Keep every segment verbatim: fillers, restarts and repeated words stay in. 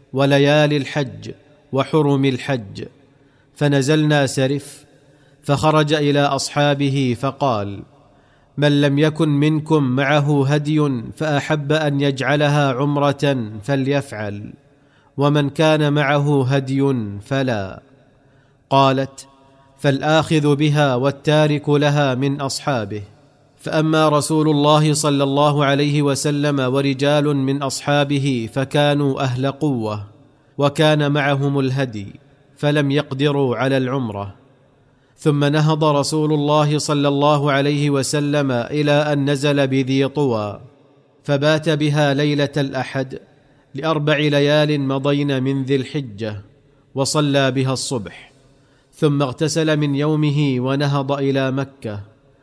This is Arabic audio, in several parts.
وليالي الحج وحرم الحج. فنزلنا سرف، فخرج إلى أصحابه فقال: من لم يكن منكم معه هدي فأحب أن يجعلها عمرة فليفعل، ومن كان معه هدي فلا. قالت: فالآخذ بها والتارك لها من أصحابه. فأما رسول الله صلى الله عليه وسلم ورجال من أصحابه فكانوا أهل قوة، وكان معهم الهدي، فلم يقدروا على العمرة. ثم نهض رسول الله صلى الله عليه وسلم إلى أن نزل بذي طوى، فبات بها ليلة الأحد لأربع ليال مضين من ذي الحجة، وصلى بها الصبح، ثم اغتسل من يومه ونهض إلى مكة،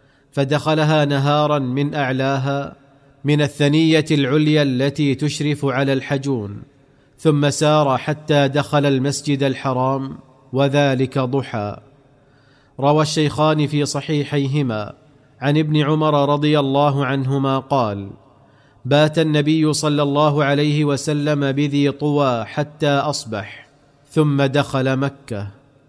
فدخلها نهارا من أعلاها من الثنية العليا التي تشرف على الحجون، ثم سار حتى دخل المسجد الحرام، وذلك ضحى. روى الشيخان في صحيحيهما عن ابن عمر رضي الله عنهما قال: بات النبي صلى الله عليه وسلم بذي طوى حتى أصبح، ثم دخل مكة.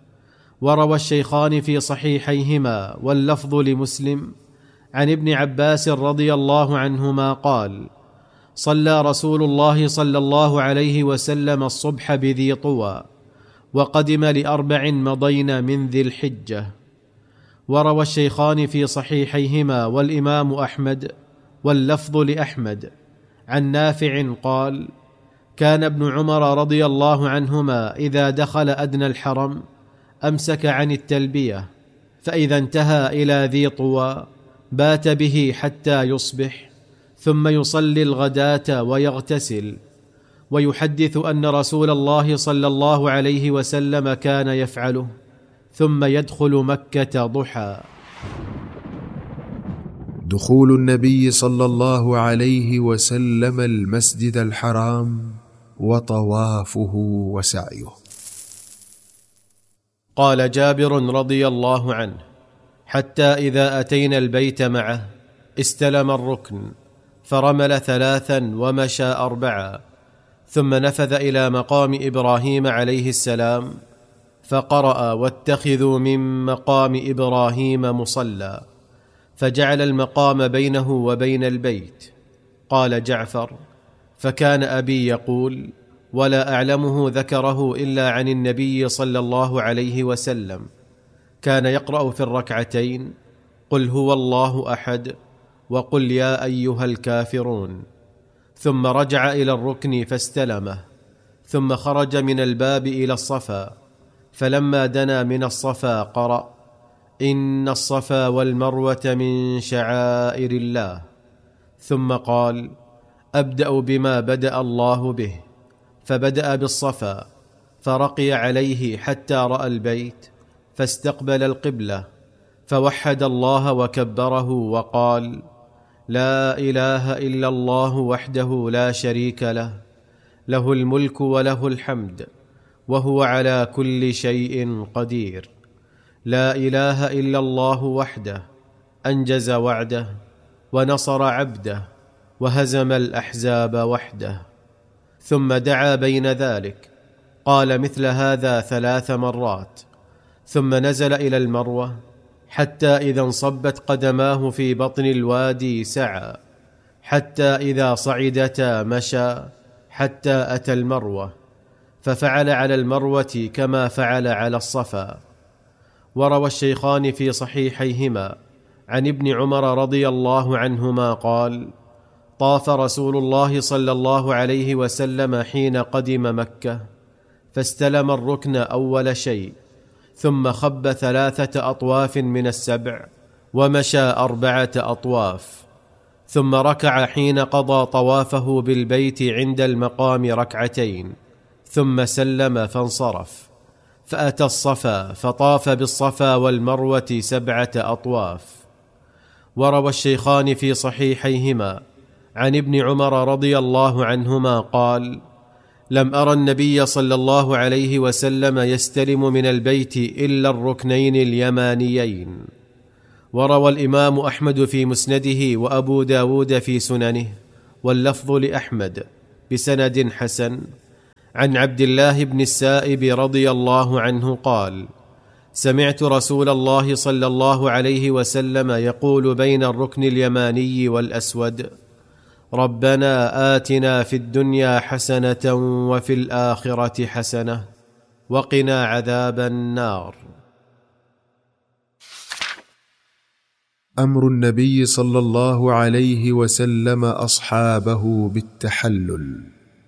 وروى الشيخان في صحيحيهما واللفظ لمسلم عن ابن عباس رضي الله عنهما قال: صلى رسول الله صلى الله عليه وسلم الصبح بذي طوى، وقدم لأربع مضين من ذي الحجة. وروى الشيخان في صحيحيهما والإمام أحمد واللفظ لأحمد عن نافع قال: كان ابن عمر رضي الله عنهما إذا دخل أدنى الحرم أمسك عن التلبية، فإذا انتهى إلى ذي طوى بات به حتى يصبح، ثم يصلي الغداة ويغتسل، ويحدث أن رسول الله صلى الله عليه وسلم كان يفعله، ثم يدخل مكة ضحى. دخول النبي صلى الله عليه وسلم المسجد الحرام وطوافه وسعيه. قال جابر رضي الله عنه: حتى إذا أتينا البيت معه استلم الركن، فرمل ثلاثا ومشى أربعا، ثم نفذ إلى مقام إبراهيم عليه السلام، فقرأ: واتخذوا من مقام إبراهيم مصلى، فجعل المقام بينه وبين البيت. قال جعفر: فكان أبي يقول، ولا أعلمه ذكره إلا عن النبي صلى الله عليه وسلم، كان يقرأ في الركعتين: قل هو الله أحد، وقل يا أيها الكافرون، ثم رجع إلى الركن فاستلمه، ثم خرج من الباب إلى الصفا، فلما دنا من الصفا قرأ: إن الصفا والمروة من شعائر الله، ثم قال: أبدأ بما بدأ الله به، فبدأ بالصفا، فرقي عليه حتى رأى البيت، فاستقبل القبلة، فوحد الله وكبره وقال: لا إله إلا الله وحده لا شريك له، له الملك وله الحمد، وهو على كل شيء قدير. لا إله إلا الله وحده، أنجز وعده، ونصر عبده، وهزم الأحزاب وحده. ثم دعا بين ذلك، قال مثل هذا ثلاث مرات، ثم نزل إلى المروة، حتى إذا انصبت قدماه في بطن الوادي سعى، حتى إذا صعدتا مشى، حتى أتى المروة، ففعل على المروة كما فعل على الصفا. وروى الشيخان في صحيحيهما عن ابن عمر رضي الله عنهما قال: طاف رسول الله صلى الله عليه وسلم حين قدم مكة، فاستلم الركن أول شيء، ثم خب ثلاثة أطواف من السبع، ومشى أربعة أطواف، ثم ركع حين قضى طوافه بالبيت عند المقام ركعتين، ثم سلم فانصرف، فأتى الصفا فطاف بالصفا والمروة سبعة أطواف. وروى الشيخان في صحيحيهما عن ابن عمر رضي الله عنهما قال: لم أرى النبي صلى الله عليه وسلم يستلم من البيت إلا الركنين اليمانيين. وروى الإمام أحمد في مسنده وأبو داود في سننه واللفظ لأحمد بسند حسن عن عبد الله بن السائب رضي الله عنه قال: سمعت رسول الله صلى الله عليه وسلم يقول بين الركن اليماني والأسود: ربنا آتنا في الدنيا حسنة وفي الآخرة حسنة وقنا عذاب النار. أمر النبي صلى الله عليه وسلم أصحابه بالتحلل.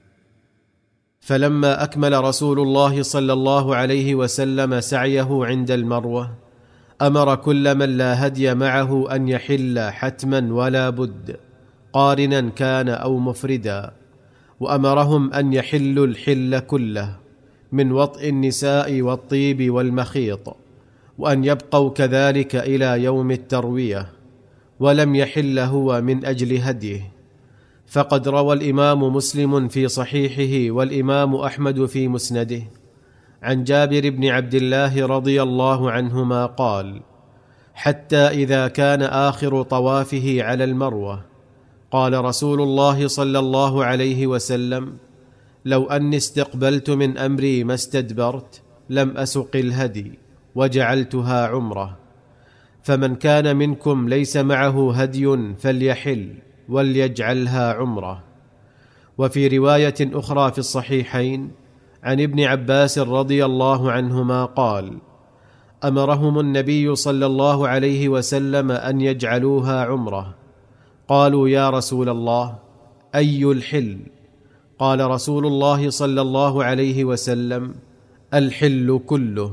فلما أكمل رسول الله صلى الله عليه وسلم سعيه عند المروة، أمر كل من لا هدي معه أن يحل حتما ولا بد، قارنا كان أو مفردا، وأمرهم أن يحلوا الحل كله من وطئ النساء والطيب والمخيط، وأن يبقوا كذلك إلى يوم التروية، ولم يحل هو من أجل هديه. فقد روى الإمام مسلم في صحيحه والإمام أحمد في مسنده عن جابر بن عبد الله رضي الله عنهما قال: حتى إذا كان آخر طوافه على المروة قال رسول الله صلى الله عليه وسلم: لو أني استقبلت من أمري ما استدبرت لم أسق الهدي وجعلتها عمرة، فمن كان منكم ليس معه هدي فليحل وليجعلها عمرة. وفي رواية أخرى في الصحيحين عن ابن عباس رضي الله عنهما قال: أمرهم النبي صلى الله عليه وسلم أن يجعلوها عمرة. قالوا: يا رسول الله، أي الحل؟ قال رسول الله صلى الله عليه وسلم: الحل كله.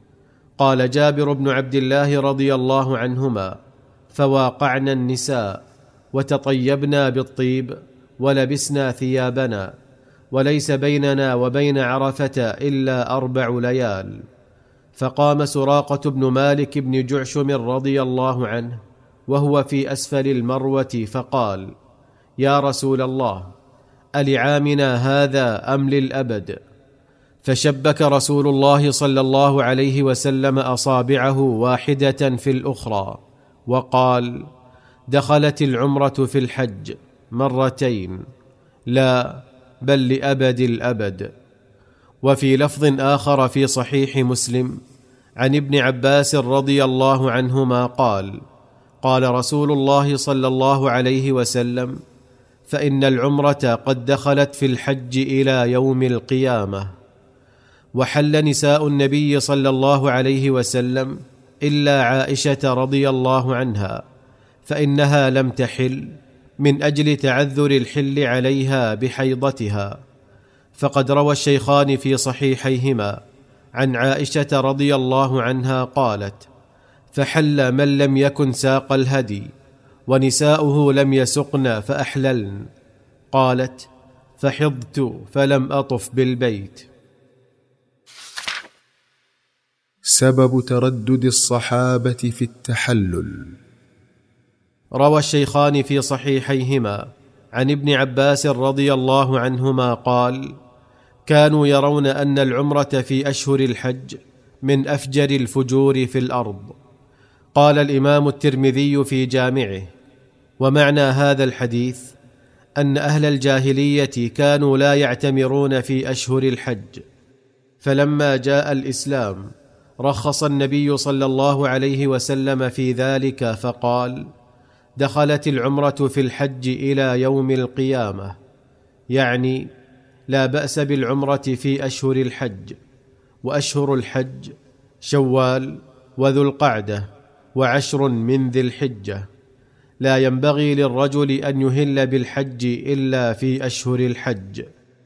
قال جابر بن عبد الله رضي الله عنهما: فواقعنا النساء وتطيبنا بالطيب ولبسنا ثيابنا، وليس بيننا وبين عرفة إلا أربع ليال. فقام سراقة بن مالك بن جعشم رضي الله عنه وهو في أسفل المروة فقال: يا رسول الله، ألعامنا هذا أم للأبد؟ فشبك رسول الله صلى الله عليه وسلم أصابعه واحدة في الأخرى وقال: دخلت العمرة في الحج مرتين، لا بل لأبد الأبد. وفي لفظ آخر في صحيح مسلم عن ابن عباس رضي الله عنهما قال: قال رسول الله صلى الله عليه وسلم: فإن العمرة قد دخلت في الحج إلى يوم القيامة. وحل نساء النبي صلى الله عليه وسلم إلا عائشة رضي الله عنها، فإنها لم تحل من أجل تعذر الحل عليها بحيضتها. فقد روى الشيخان في صحيحيهما عن عائشة رضي الله عنها قالت: فحل من لم يكن ساق الهدي ونساؤه لم يسقن فأحللن. قالت: فحضت فلم أطف بالبيت. سبب تردد الصحابة في التحلل. روى الشيخان في صحيحيهما عن ابن عباس رضي الله عنهما قال: كانوا يرون أن العمرة في أشهر الحج من أفجر الفجور في الأرض. قال الإمام الترمذي في جامعه: ومعنى هذا الحديث أن أهل الجاهلية كانوا لا يعتمرون في أشهر الحج، فلما جاء الإسلام رخص النبي صلى الله عليه وسلم في ذلك فقال: دخلت العمرة في الحج إلى يوم القيامة، يعني لا بأس بالعمرة في أشهر الحج. وأشهر الحج شوال وذو القعدة وعشر من ذي الحجة، لا ينبغي للرجل أن يهل بالحج إلا في أشهر الحج.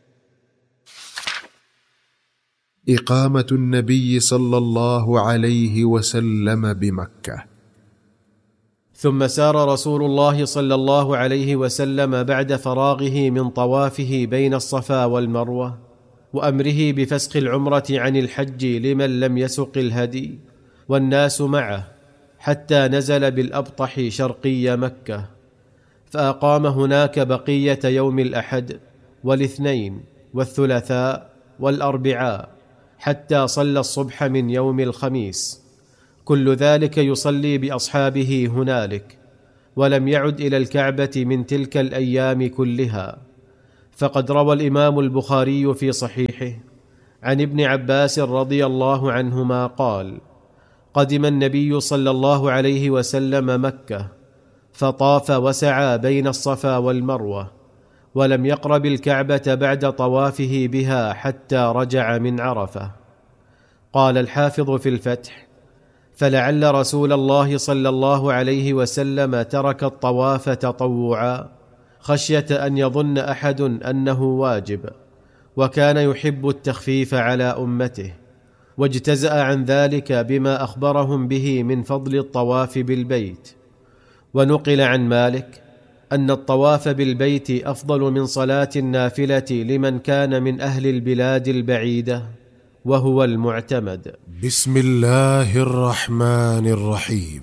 إقامة النبي صلى الله عليه وسلم بمكة. ثم سار رسول الله صلى الله عليه وسلم بعد فراغه من طوافه بين الصفا والمروة وأمره بفسخ العمرة عن الحج لمن لم يسق الهدي والناس معه، حتى نزل بالأبطح شرقي مكة، فأقام هناك بقية يوم الأحد والاثنين والثلاثاء والأربعاء، حتى صلى الصبح من يوم الخميس، كل ذلك يصلي بأصحابه هنالك، ولم يعد إلى الكعبة من تلك الأيام كلها. فقد روى الإمام البخاري في صحيحه عن ابن عباس رضي الله عنهما قال: قدم النبي صلى الله عليه وسلم مكة، فطاف وسعى بين الصفا والمروة، ولم يقرب الكعبة بعد طوافه بها حتى رجع من عرفة. قال الحافظ في الفتح: فلعل رسول الله صلى الله عليه وسلم ترك الطواف تطوعا خشية أن يظن أحد أنه واجب، وكان يحب التخفيف على أمته، واجتزأ عن ذلك بما أخبرهم به من فضل الطواف بالبيت. ونقل عن مالك أن الطواف بالبيت أفضل من صلاة النافلة لمن كان من أهل البلاد البعيدة، وهو المعتمد. بسم الله الرحمن الرحيم.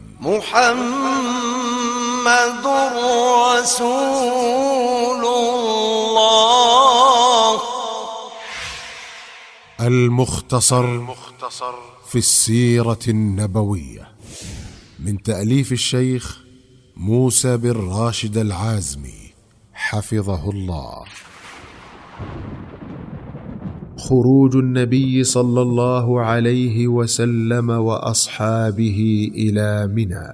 محمد رسول الله. المختصر في السيرة النبوية، من تأليف الشيخ موسى بن راشد العازمي حفظه الله. خروج النبي صلى الله عليه وسلم وأصحابه إلى منى.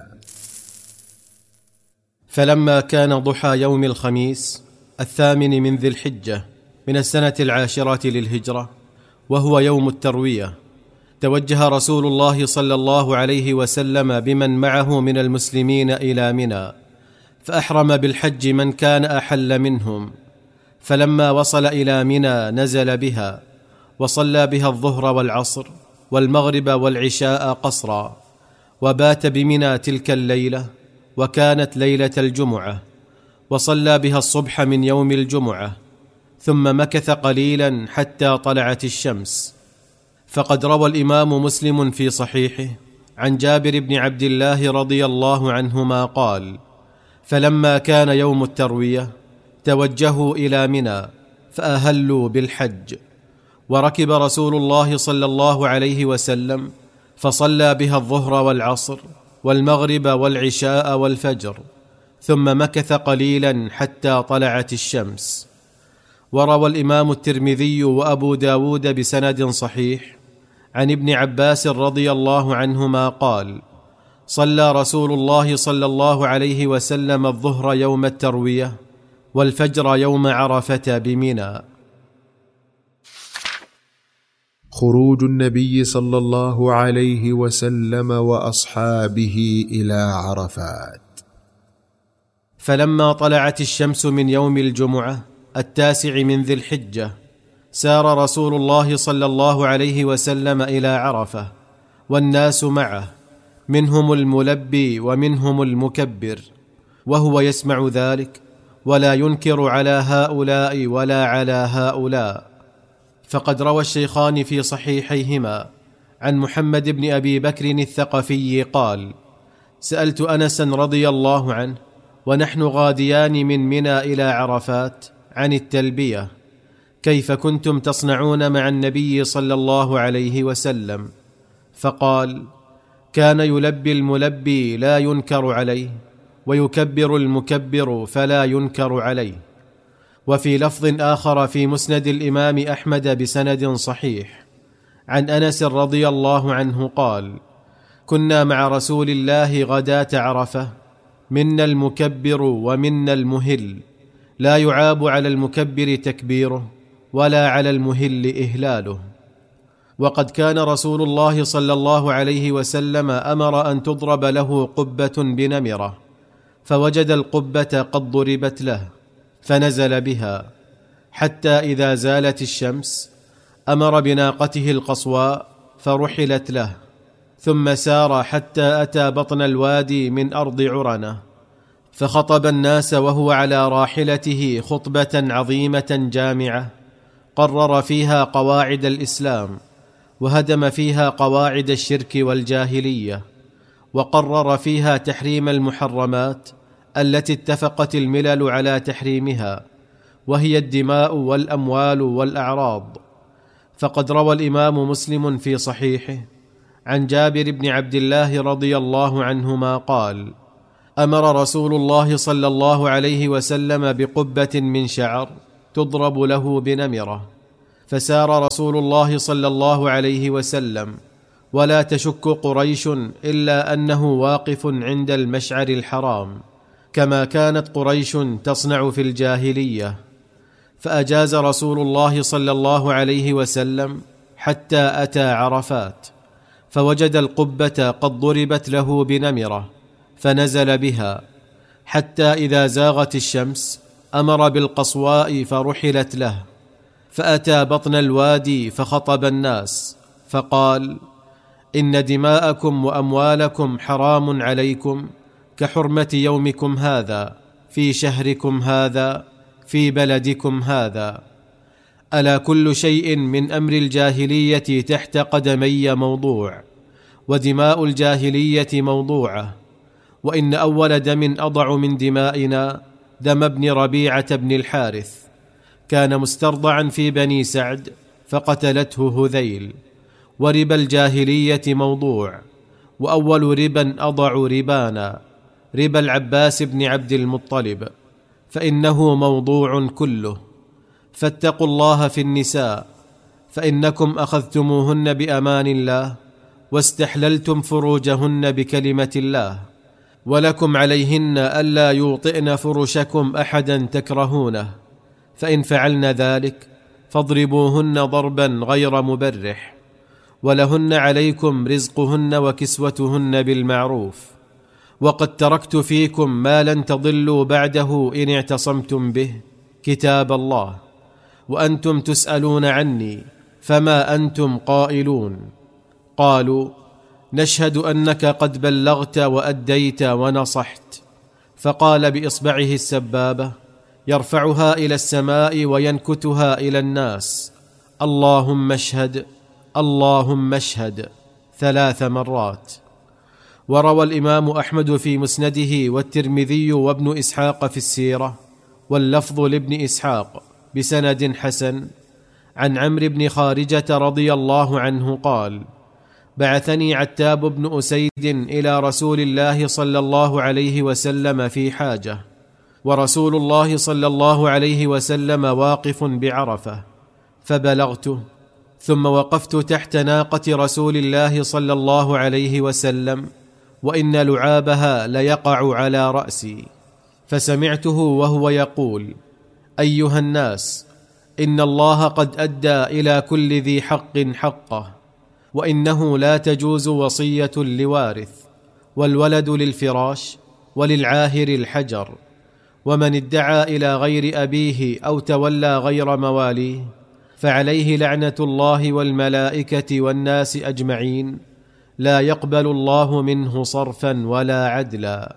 فلما كان ضحى يوم الخميس الثامن من ذي الحجة من السنة العاشرة للهجرة، وهو يوم التروية، توجه رسول الله صلى الله عليه وسلم بمن معه من المسلمين إلى منى، فأحرم بالحج من كان أحل منهم. فلما وصل إلى منى نزل بها، وصلى بها الظهر والعصر والمغرب والعشاء قصرا، وبات بمنى تلك الليلة، وكانت ليلة الجمعة، وصلى بها الصبح من يوم الجمعة، ثم مكث قليلا حتى طلعت الشمس. فقد روى الإمام مسلم في صحيحه عن جابر بن عبد الله رضي الله عنهما قال: فلما كان يوم التروية توجهوا إلى منى فأهلوا بالحج، وركب رسول الله صلى الله عليه وسلم فصلى بها الظهر والعصر والمغرب والعشاء والفجر، ثم مكث قليلا حتى طلعت الشمس. وروى الإمام الترمذي وأبو داود بسند صحيح عن ابن عباس رضي الله عنهما قال: صلى رسول الله صلى الله عليه وسلم الظهر يوم التروية والفجر يوم عرفة بمنى. خروج النبي صلى الله عليه وسلم وأصحابه إلى عرفات. فلما طلعت الشمس من يوم الجمعة التاسع من ذي الحجة سار رسول الله صلى الله عليه وسلم إلى عرفة، والناس معه، منهم الملبي ومنهم المكبر، وهو يسمع ذلك ولا ينكر على هؤلاء ولا على هؤلاء. فقد روى الشيخان في صحيحيهما عن محمد بن أبي بكر الثقفي قال: سألت أنسا رضي الله عنه ونحن غاديان من منى إلى عرفات عن التلبية، كيف كنتم تصنعون مع النبي صلى الله عليه وسلم؟ فقال: كان يلبي الملبي لا ينكر عليه، ويكبر المكبر فلا ينكر عليه. وفي لفظ آخر في مسند الإمام أحمد بسند صحيح عن أنس رضي الله عنه قال: كنا مع رسول الله غداة عرفة، منا المكبر ومنا المهل، لا يعاب على المكبر تكبيره ولا على المهل إهلاله. وقد كان رسول الله صلى الله عليه وسلم أمر أن تضرب له قبة بنمرة، فوجد القبة قد ضربت له فنزل بها، حتى إذا زالت الشمس أمر بناقته القصواء فرحلت له، ثم سار حتى أتى بطن الوادي من أرض عرنة، فخطب الناس وهو على راحلته خطبة عظيمة جامعة قرر فيها قواعد الإسلام، وهدم فيها قواعد الشرك والجاهلية، وقرر فيها تحريم المحرمات التي اتفقت الملل على تحريمها، وهي الدماء والأموال والأعراض. فقد روى الإمام مسلم في صحيحه عن جابر بن عبد الله رضي الله عنهما قال: أمر رسول الله صلى الله عليه وسلم بقبة من شعر تضرب له بنمرة. فسار رسول الله صلى الله عليه وسلم ولا تشك قريش إلا أنه واقف عند المشعر الحرام، كما كانت قريش تصنع في الجاهلية. فأجاز رسول الله صلى الله عليه وسلم حتى أتى عرفات، فوجد القبة قد ضربت له بنمرة، فنزل بها حتى إذا زاغت الشمس أمر بالقصواء فرحلت له، فأتى بطن الوادي فخطب الناس فقال: إن دماءكم وأموالكم حرام عليكم كحرمة يومكم هذا في شهركم هذا في بلدكم هذا. ألا كل شيء من أمر الجاهلية تحت قدمي موضوع، ودماء الجاهلية موضوعة، وإن أول دم أضع من دمائنا دم ابن ربيعة بن الحارث، كان مسترضعا في بني سعد فقتلته هذيل. وربا الجاهلية موضوع، وأول ربا أضع ربانا ربا العباس بن عبد المطلب، فإنه موضوع كله. فاتقوا الله في النساء، فإنكم أخذتموهن بأمان الله واستحللتم فروجهن بكلمة الله، ولكم عليهن ألا يوطئن فرشكم أحدا تكرهونه، فإن فعلن ذلك فاضربوهن ضربا غير مبرح، ولهن عليكم رزقهن وكسوتهن بالمعروف. وقد تركت فيكم ما لن تضلوا بعده إن اعتصمتم به، كتاب الله، وأنتم تسألون عني فما أنتم قائلون؟ قالوا: نشهد أنك قد بلغت وأديت ونصحت. فقال بإصبعه السبابة يرفعها إلى السماء وينكتها إلى الناس: اللهم اشهد اللهم اشهد، ثلاث مرات. وروى الإمام أحمد في مسنده والترمذي وابن إسحاق في السيرة، واللفظ لابن إسحاق بسند حسن، عن عمرو بن خارجة رضي الله عنه قال: بعثني عتاب بن أسيد إلى رسول الله صلى الله عليه وسلم في حاجة، ورسول الله صلى الله عليه وسلم واقف بعرفة، فبلغته، ثم وقفت تحت ناقة رسول الله صلى الله عليه وسلم، وإن لعابها ليقع على رأسي، فسمعته وهو يقول: أيها الناس، إن الله قد أدى إلى كل ذي حق حقه، وإنه لا تجوز وصية لوارث، والولد للفراش، وللعاهر الحجر، ومن ادعى إلى غير أبيه أو تولى غير مواليه فعليه لعنة الله والملائكة والناس أجمعين، لا يقبل الله منه صرفا ولا عدلا.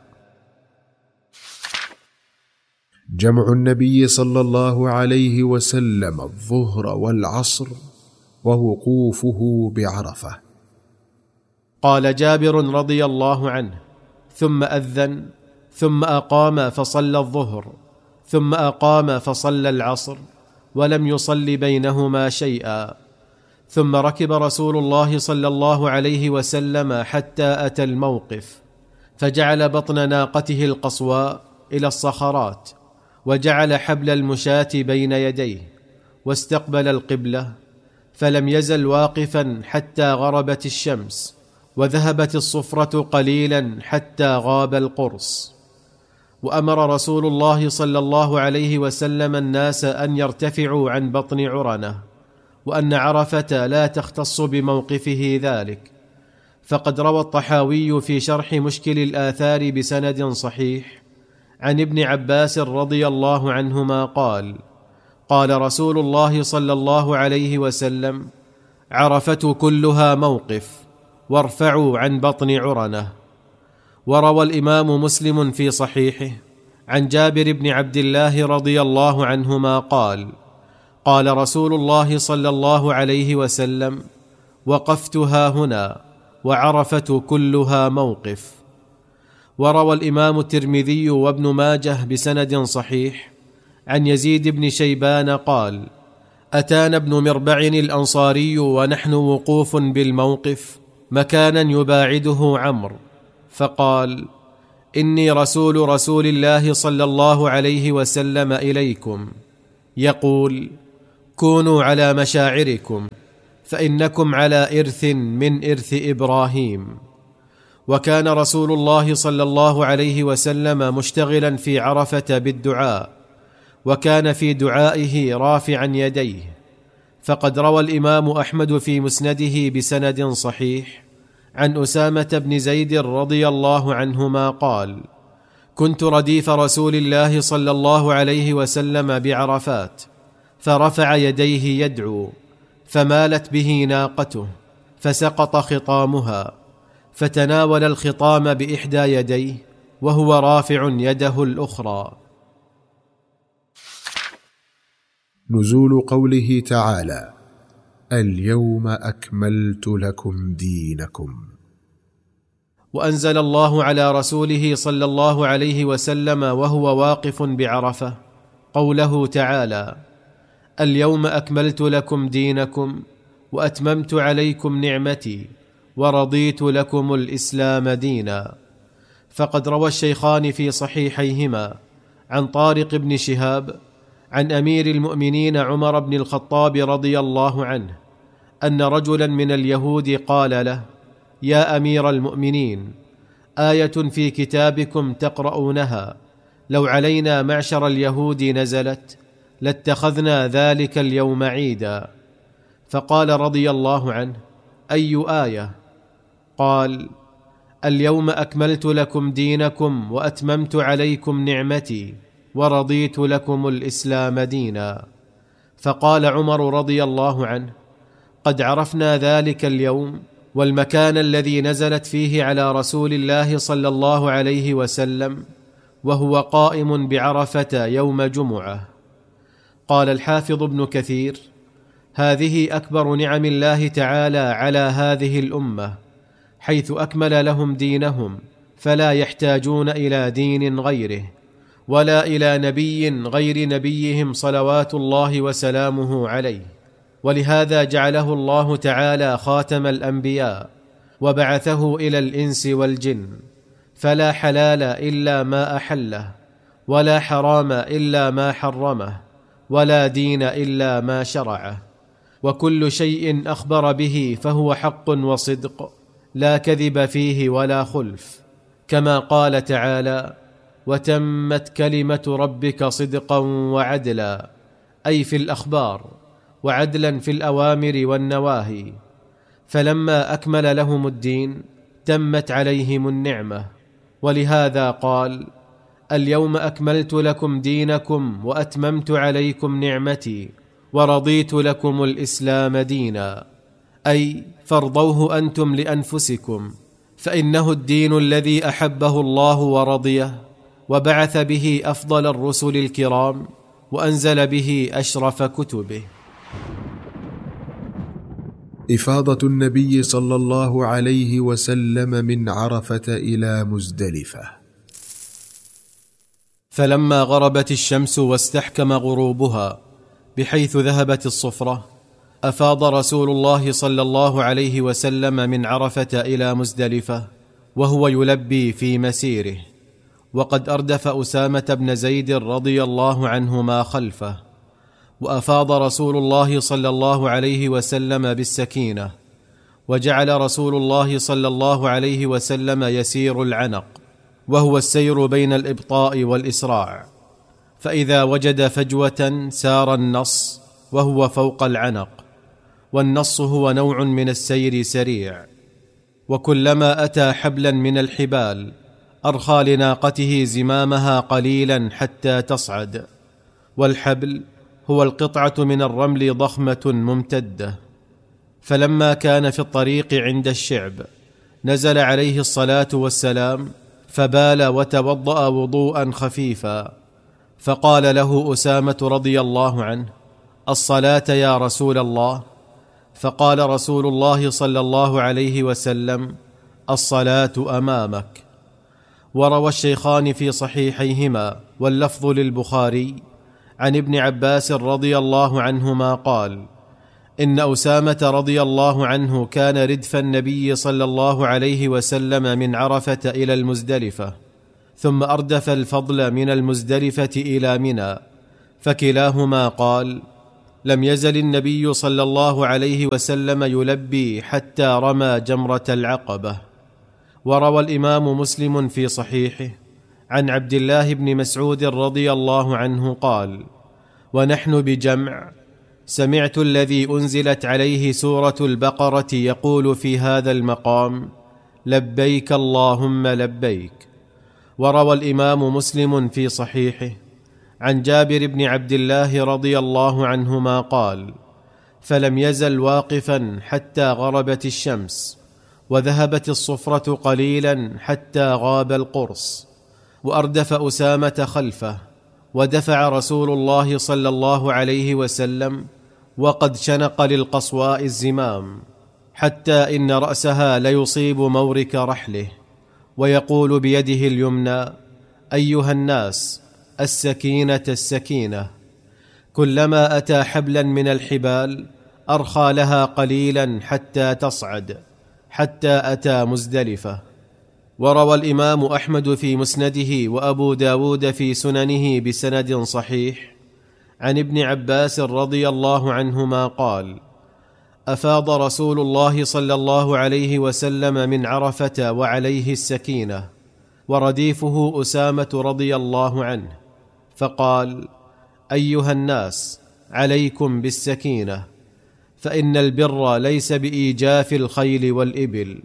جمع النبي صلى الله عليه وسلم الظهر والعصر ووقوفه بعرفة. قال جابر رضي الله عنه: ثم أذن، ثم أقام فصلى الظهر، ثم أقام فصلى العصر، ولم يصل بينهما شيئا. ثم ركب رسول الله صلى الله عليه وسلم حتى أتى الموقف، فجعل بطن ناقته القصواء إلى الصخرات، وجعل حبل المشاة بين يديه، واستقبل القبلة، فلم يزل واقفا حتى غربت الشمس، وذهبت الصفرة قليلا حتى غاب القرص. وأمر رسول الله صلى الله عليه وسلم الناس أن يرتفعوا عن بطن عرنة، وأن عرفة لا تختص بموقفه ذلك. فقد روى الطحاوي في شرح مشكل الآثار بسند صحيح عن ابن عباس رضي الله عنهما قال: قال رسول الله صلى الله عليه وسلم: عرفة كلها موقف، وارفعوا عن بطن عرنة. وروى الإمام مسلم في صحيحه عن جابر بن عبد الله رضي الله عنهما قال: قال رسول الله صلى الله عليه وسلم: وقفت هاهنا، وعرفة كلها موقف. وروى الإمام الترمذي وابن ماجه بسند صحيح عن يزيد بن شيبان قال: أتانا ابن مربع الأنصاري ونحن وقوف بالموقف مكانا يباعده عمرو، فقال: إني رسول رسول الله صلى الله عليه وسلم إليكم، يقول: كونوا على مشاعركم فإنكم على إرث من إرث إبراهيم. وكان رسول الله صلى الله عليه وسلم مشتغلا في عرفة بالدعاء، وكان في دعائه رافعا يديه، فقد روى الإمام أحمد في مسنده بسند صحيح عن أسامة بن زيد رضي الله عنهما قال: كنت رديف رسول الله صلى الله عليه وسلم بعرفات، فرفع يديه يدعو، فمالت به ناقته فسقط خطامها، فتناول الخطام بإحدى يديه وهو رافع يده الأخرى. نزول قوله تعالى: اليوم أكملت لكم دينكم. وأنزل الله على رسوله صلى الله عليه وسلم وهو واقف بعرفة قوله تعالى: اليوم أكملت لكم دينكم وأتممت عليكم نعمتي ورضيت لكم الإسلام دينا. فقد روى الشيخان في صحيحيهما عن طارق بن شهاب عن أمير المؤمنين عمر بن الخطاب رضي الله عنه أن رجلا من اليهود قال له: يا أمير المؤمنين، آية في كتابكم تقرؤونها لو علينا معشر اليهود نزلت لاتخذنا ذلك اليوم عيدا. فقال رضي الله عنه: أي آية؟ قال: اليوم أكملت لكم دينكم وأتممت عليكم نعمتي ورضيت لكم الإسلام دينا. فقال عمر رضي الله عنه: قد عرفنا ذلك اليوم والمكان الذي نزلت فيه على رسول الله صلى الله عليه وسلم وهو قائم بعرفة يوم جمعة. قال الحافظ ابن كثير: هذه أكبر نعم الله تعالى على هذه الأمة، حيث أكمل لهم دينهم فلا يحتاجون إلى دين غيره ولا إلى نبي غير نبيهم صلوات الله وسلامه عليه. ولهذا جعله الله تعالى خاتم الأنبياء وبعثه إلى الإنس والجن، فلا حلال إلا ما أحله، ولا حرام إلا ما حرمه، ولا دين إلا ما شرعه، وكل شيء أخبر به فهو حق وصدق، لا كذب فيه ولا خلف، كما قال تعالى: وتمت كلمة ربك صدقا وعدلا، أي في الأخبار، وعدلا في الأوامر والنواهي. فلما أكمل لهم الدين تمت عليهم النعمة، ولهذا قال: اليوم أكملت لكم دينكم وأتممت عليكم نعمتي ورضيت لكم الإسلام دينا، أي فارضوه أنتم لأنفسكم، فإنه الدين الذي أحبه الله ورضيه، وبعث به أفضل الرسل الكرام، وأنزل به أشرف كتبه. إفاضة النبي صلى الله عليه وسلم من عرفة إلى مزدلفة. فلما غربت الشمس واستحكم غروبها بحيث ذهبت الصفرة، أفاض رسول الله صلى الله عليه وسلم من عرفة إلى مزدلفة وهو يلبي في مسيره، وقد أردف أسامة بن زيد رضي الله عنهما خلفه. وأفاض رسول الله صلى الله عليه وسلم بالسكينة، وجعل رسول الله صلى الله عليه وسلم يسير العنق، وهو السير بين الإبطاء والإسراع، فإذا وجد فجوة سار النص وهو فوق العنق، والنص هو نوع من السير سريع. وكلما أتى حبلا من الحبال أرخى لناقته زمامها قليلا حتى تصعد، والحبل هو القطعة من الرمل ضخمة ممتدة. فلما كان في الطريق عند الشعب نزل عليه الصلاة والسلام فبال وتوضأ وضوءا خفيفا، فقال له أسامة رضي الله عنه: الصلاة يا رسول الله؟ فقال رسول الله صلى الله عليه وسلم: الصلاة أمامك. وروى الشيخان في صحيحيهما واللفظ للبخاري عن ابن عباس رضي الله عنهما قال: إن أسامة رضي الله عنه كان ردف النبي صلى الله عليه وسلم من عرفة إلى المزدلفة، ثم أردف الفضل من المزدلفة إلى منى، فكلاهما قال: لم يزل النبي صلى الله عليه وسلم يلبي حتى رمى جمرة العقبة. وروى الإمام مسلم في صحيحه عن عبد الله بن مسعود رضي الله عنه قال: ونحن بجمع سمعت الذي أنزلت عليه سورة البقرة يقول في هذا المقام: لبيك اللهم لبيك. وروى الإمام مسلم في صحيحه عن جابر بن عبد الله رضي الله عنهما قال: فلم يزل واقفا حتى غربت الشمس، وذهبت الصفرة قليلا حتى غاب القرص، وأردف أسامة خلفه، ودفع رسول الله صلى الله عليه وسلم وقد شنق للقصواء الزمام، حتى إن رأسها ليصيب مورك رحله، ويقول بيده اليمنى: أيها الناس، السكينة السكينة. كلما أتى حبلا من الحبال أرخى لها قليلا حتى تصعد، حتى أتى مزدلفة. وروى الإمام أحمد في مسنده وأبو داود في سننه بسند صحيح عن ابن عباس رضي الله عنهما قال: أفاض رسول الله صلى الله عليه وسلم من عرفة وعليه السكينة، ورديفه أسامة رضي الله عنه، فقال: أيها الناس، عليكم بالسكينة، فإن البر ليس بإيجاف الخيل والإبل.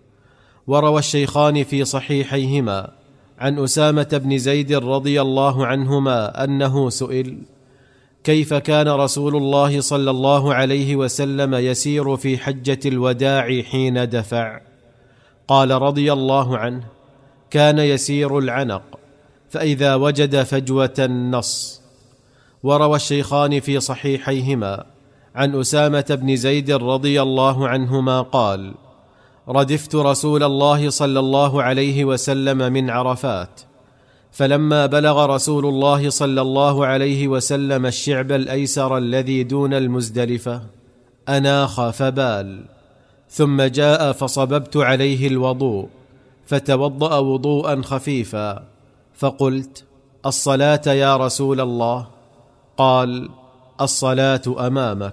وروى الشيخان في صحيحيهما عن أسامة بن زيد رضي الله عنهما أنه سئل: كيف كان رسول الله صلى الله عليه وسلم يسير في حجة الوداع حين دفع؟ قال رضي الله عنه: كان يسير العنق، فإذا وجد فجوة نص. وروى الشيخان في صحيحيهما عن أسامة بن زيد رضي الله عنهما قال: ردفت رسول الله صلى الله عليه وسلم من عرفات، فلما بلغ رسول الله صلى الله عليه وسلم الشعب الأيسر الذي دون المزدلفة أناخ فبال، ثم جاء فصببت عليه الوضوء، فتوضأ وضوءا خفيفا، فقلت: الصلاة يا رسول الله؟ قال: الصلاة أمامك.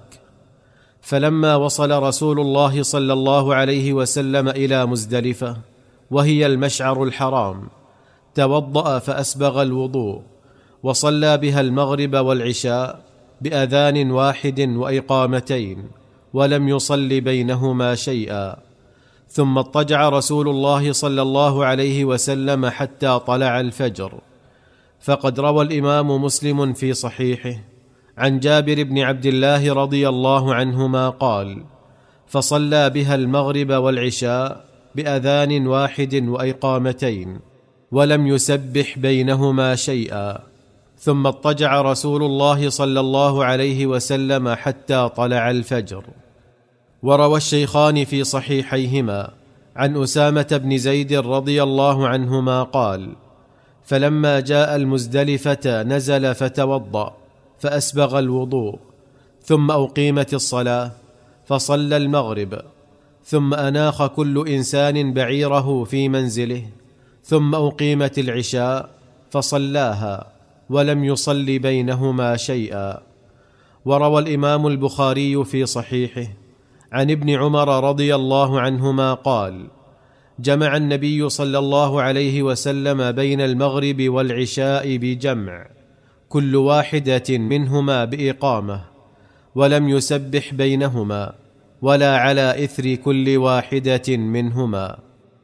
فلما وصل رسول الله صلى الله عليه وسلم إلى مزدلفة وهي المشعر الحرام، توضأ فأسبغ الوضوء، وصلى بها المغرب والعشاء بأذان واحد وإقامتين، ولم يصل بينهما شيئا. ثم اضطجع رسول الله صلى الله عليه وسلم حتى طلع الفجر. فقد روى الإمام مسلم في صحيحه عن جابر بن عبد الله رضي الله عنهما قال: فصلى بها المغرب والعشاء بأذان واحد وإقامتين، ولم يسبح بينهما شيئا. ثم اضطجع رسول الله صلى الله عليه وسلم حتى طلع الفجر. وروى الشيخان في صحيحيهما عن أسامة بن زيد رضي الله عنهما قال: فلما جاء المزدلفة نزل فتوضأ فأسبغ الوضوء، ثم أقيمت الصلاة فصلى المغرب، ثم أناخ كل إنسان بعيره في منزله، ثم أقيمت العشاء فصلاها، ولم يصل بينهما شيئا. وروى الإمام البخاري في صحيحه عن ابن عمر رضي الله عنهما قال: جمع النبي صلى الله عليه وسلم بين المغرب والعشاء بجمع، كل واحدة منهما بإقامة، ولم يسبح بينهما ولا على إثر كل واحدة منهما.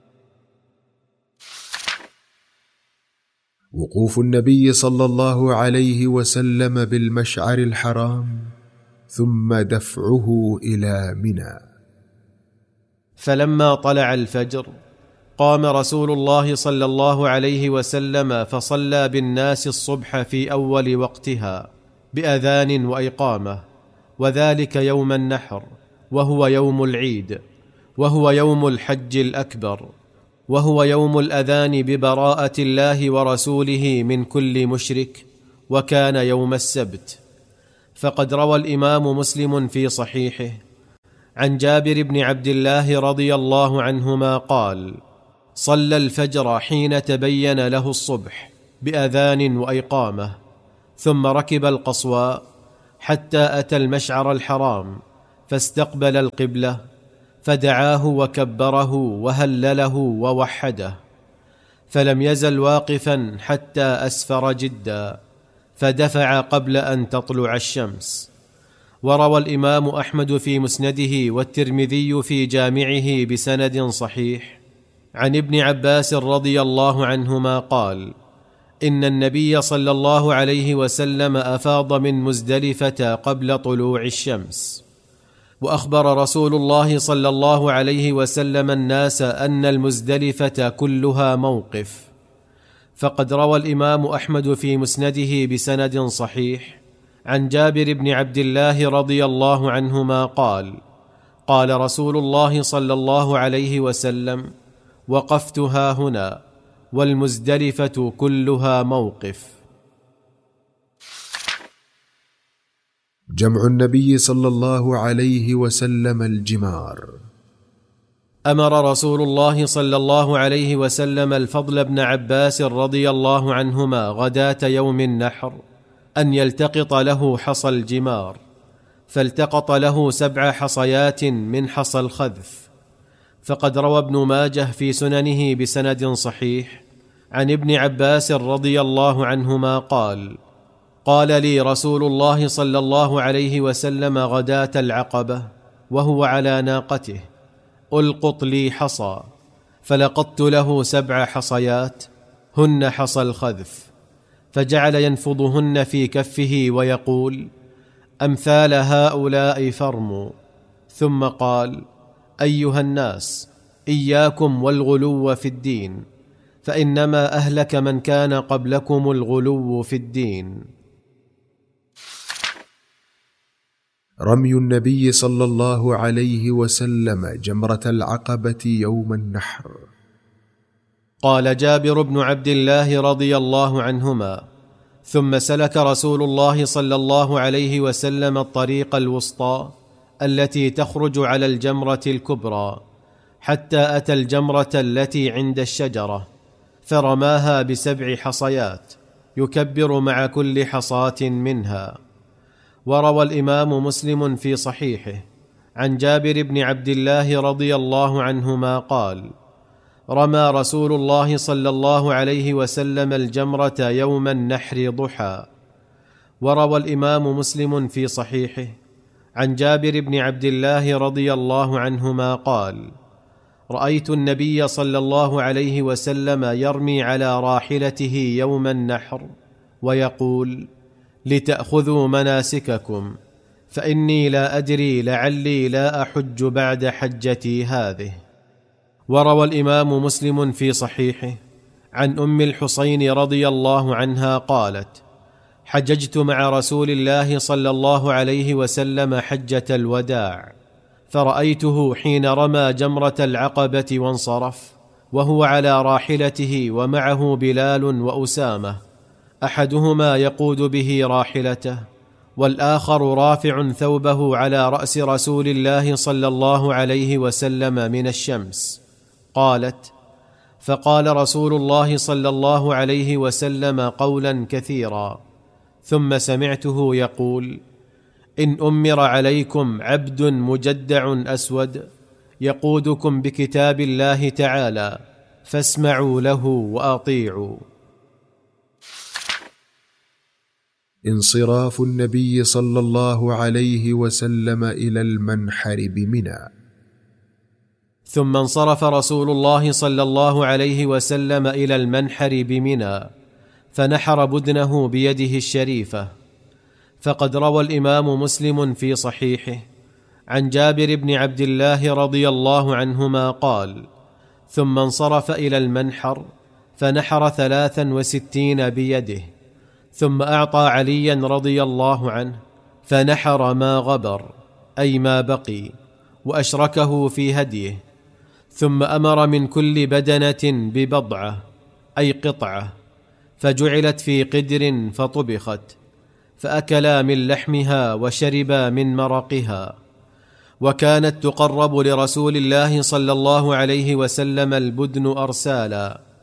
وقوف النبي صلى الله عليه وسلم بالمشعر الحرام، ثم دفعه إلى منى. فلما طلع الفجر قام رسول الله صلى الله عليه وسلم فصلى بالناس الصبح في أول وقتها بأذان وإقامة، وذلك يوم النحر، وهو يوم العيد، وهو يوم الحج الأكبر، وهو يوم الأذان ببراءة الله ورسوله من كل مشرك، وكان يوم السبت. فقد روى الإمام مسلم في صحيحه عن جابر بن عبد الله رضي الله عنهما قال: صلى الفجر حين تبين له الصبح بأذان وإقامة، ثم ركب القصواء حتى أتى المشعر الحرام فاستقبل القبلة، فدعاه وكبره وهلله ووحده، فلم يزل واقفا حتى أسفر جدا، فدفع قبل أن تطلع الشمس. وروى الإمام أحمد في مسنده والترمذي في جامعه بسند صحيح عن ابن عباس رضي الله عنهما قال: إن النبي صلى الله عليه وسلم أفاض من مزدلفة قبل طلوع الشمس. وأخبر رسول الله صلى الله عليه وسلم الناس أن المزدلفة كلها موقف. فقد روى الإمام أحمد في مسنده بسند صحيح عن جابر بن عبد الله رضي الله عنهما قال: قال رسول الله صلى الله عليه وسلم: وقفت ها هنا والمزدلفة كلها موقف. جمع النبي صلى الله عليه وسلم الجمار. أمر رسول الله صلى الله عليه وسلم الفضل بن عباس رضي الله عنهما غداة يوم النحر أن يلتقط له حصى الجمار، فالتقط له سبع حصيات من حصى الخذف. فقد روى ابن ماجه في سننه بسند صحيح عن ابن عباس رضي الله عنهما قال: قال لي رسول الله صلى الله عليه وسلم غداة العقبة وهو على ناقته: ألقط لي حصى، فلقطت له سبع حصيات هن حصى الخذف، فجعل ينفضهن في كفه ويقول: أمثال هؤلاء فرموا. ثم قال: أيها الناس، إياكم والغلو في الدين، فإنما أهلك من كان قبلكم الغلو في الدين. رمي النبي صلى الله عليه وسلم جمرة العقبة يوم النحر. قال جابر بن عبد الله رضي الله عنهما: ثم سلك رسول الله صلى الله عليه وسلم الطريق الوسطى التي تخرج على الجمرة الكبرى حتى أتى الجمرة التي عند الشجرة، فرماها بسبع حصيات يكبر مع كل حصاة منها. وروى الإمام مسلم في صحيحه عن جابر بن عبد الله رضي الله عنهما قال: رمى رسول الله صلى الله عليه وسلم الجمرة يوم النحر ضحى. وروى الإمام مسلم في صحيحه عن جابر بن عبد الله رضي الله عنهما قال: رأيت النبي صلى الله عليه وسلم يرمي على راحلته يوم النحر ويقول: لتأخذوا مناسككم، فإني لا أدري لعلي لا أحج بعد حجتي هذه. وروى الإمام مسلم في صحيحه عن أم الحصين رضي الله عنها قالت: حججت مع رسول الله صلى الله عليه وسلم حجة الوداع، فرأيته حين رمى جمرة العقبة وانصرف وهو على راحلته ومعه بلال وأسامة، أحدهما يقود به راحلته والآخر رافع ثوبه على رأس رسول الله صلى الله عليه وسلم من الشمس. قالت: فقال رسول الله صلى الله عليه وسلم قولا كثيرا، ثم سمعته يقول: إن أمر عليكم عبد مجدع أسود يقودكم بكتاب الله تعالى فاسمعوا له وأطيعوا. انصراف النبي صلى الله عليه وسلم إلى المنحر بمنى. ثم انصرف رسول الله صلى الله عليه وسلم إلى المنحر بمنى، فنحر بدنه بيده الشريفة. فقد روى الإمام مسلم في صحيحه عن جابر بن عبد الله رضي الله عنهما قال: ثم انصرف إلى المنحر فنحر ثلاثا وستين بيده، ثم أعطى عليا رضي الله عنه فنحر ما غبر، أي ما بقي، وأشركه في هديه، ثم أمر من كل بدنة ببضعة، أي قطعة، فجعلت في قدر فطبخت، فأكلا من لحمها وشربا من مرقها. وكانت تقرب لرسول الله صلى الله عليه وسلم البدن أرسالا،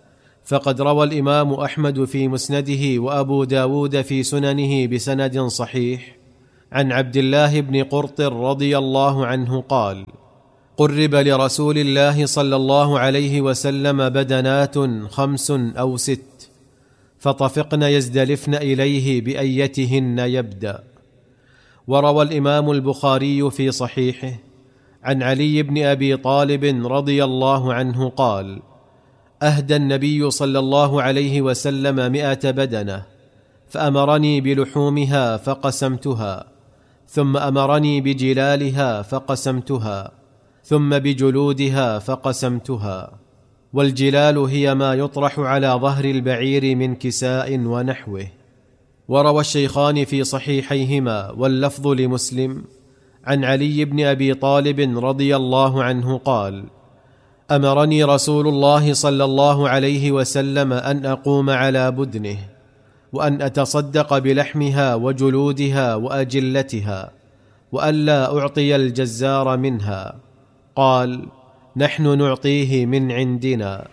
فقد روى الإمام أحمد في مسنده وأبو داود في سننه بسند صحيح عن عبد الله بن قرط رضي الله عنه قال: قرب لرسول الله صلى الله عليه وسلم بدنات خمس أو ست، فطفقن يزدلفن إليه بأيتهن يبدأ. وروى الإمام البخاري في صحيحه عن علي بن أبي طالب رضي الله عنه قال: أهدى النبي صلى الله عليه وسلم مئة بدنة، فأمرني بلحومها فقسمتها، ثم أمرني بجلالها فقسمتها، ثم بجلودها فقسمتها. والجلال هي ما يطرح على ظهر البعير من كساء ونحوه. وروى الشيخان في صحيحيهما واللفظ لمسلم عن علي بن أبي طالب رضي الله عنه قال: أمرني رسول الله صلى الله عليه وسلم أن أقوم على بدنه، وأن أتصدق بلحمها وجلودها وأجلتها، وألا أعطي الجزار منها. قال: نحن نعطيه من عندنا.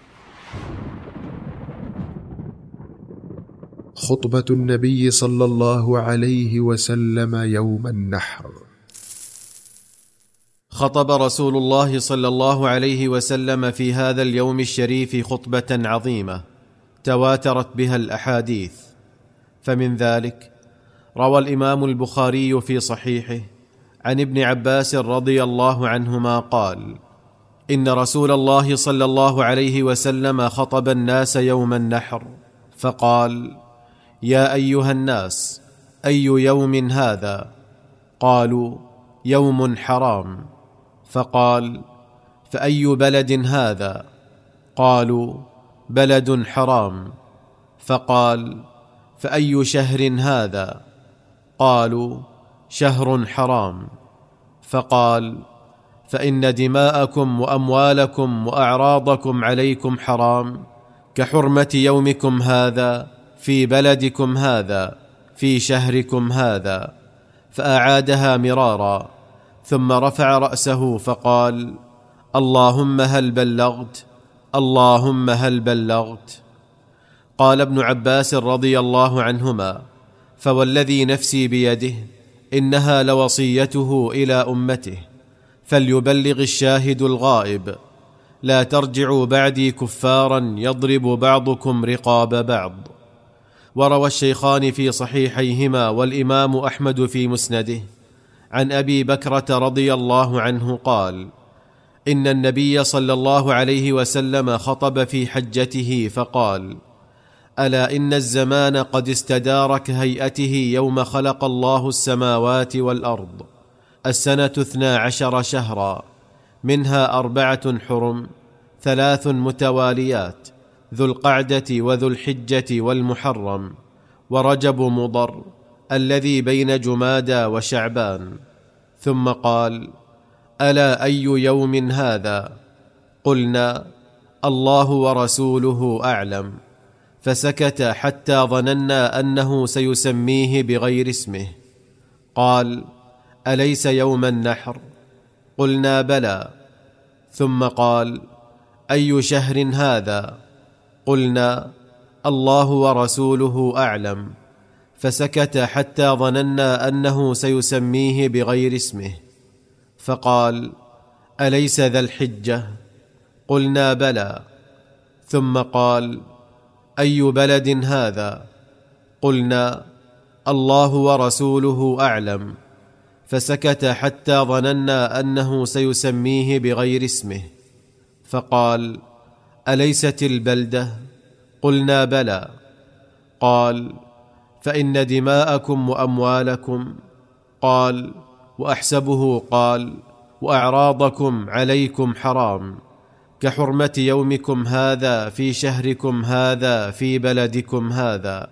خطبة النبي صلى الله عليه وسلم يوم النحر. خطب رسول الله صلى الله عليه وسلم في هذا اليوم الشريف خطبة عظيمة تواترت بها الأحاديث. فمن ذلك روى الإمام البخاري في صحيحه عن ابن عباس رضي الله عنهما قال: إن رسول الله صلى الله عليه وسلم خطب الناس يوم النحر فقال: يا أيها الناس، أي يوم هذا؟ قالوا: يوم حرام. فقال: فأي بلد هذا؟ قالوا: بلد حرام. فقال: فأي شهر هذا؟ قالوا: شهر حرام. فقال: فإن دماءكم وأموالكم وأعراضكم عليكم حرام كحرمة يومكم هذا في بلدكم هذا في شهركم هذا. فأعادها مرارا، ثم رفع رأسه فقال: اللهم هل بلغت؟ اللهم هل بلغت؟ قال ابن عباس رضي الله عنهما: فوالذي نفسي بيده إنها لوصيته إلى أمته، فليبلغ الشاهد الغائب، لا ترجعوا بعدي كفارا يضرب بعضكم رقاب بعض. وروى الشيخان في صحيحيهما والإمام أحمد في مسنده عن أبي بكرة رضي الله عنه قال: إن النبي صلى الله عليه وسلم خطب في حجته فقال: ألا إن الزمان قد استدار كهيئته يوم خلق الله السماوات والأرض، السنة اثنا عشر شهرا، منها أربعة حرم، ثلاث متواليات، ذو القعدة وذو الحجة والمحرم، ورجب مضر الذي بين جمادى وشعبان. ثم قال: ألا أي يوم هذا؟ قلنا: الله ورسوله أعلم. فسكت حتى ظننا أنه سيسميه بغير اسمه. قال: أليس يوم النحر؟ قلنا: بلى. ثم قال: أي شهر هذا؟ قلنا: الله ورسوله أعلم. فسكت حتى ظننا أنه سيسميه بغير اسمه. فقال: أليس ذا الحجة؟ قلنا: بلى. ثم قال: أي بلد هذا؟ قلنا: الله ورسوله أعلم. فسكت حتى ظننا أنه سيسميه بغير اسمه. فقال: أليست البلدة؟ قلنا: بلى. قال: فإن دماءكم وأموالكم، قال: وأحسبه قال: وأعراضكم عليكم حرام كحرمة يومكم هذا في شهركم هذا في بلدكم هذا،